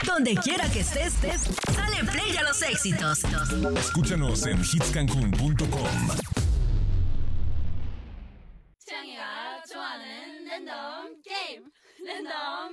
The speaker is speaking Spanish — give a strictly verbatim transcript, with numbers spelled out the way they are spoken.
Donde quiera que estés, estés, dale play a los éxitos. Escúchanos en hits cancún punto com. 취향이가 좋아하는 랜덤 게임 랜덤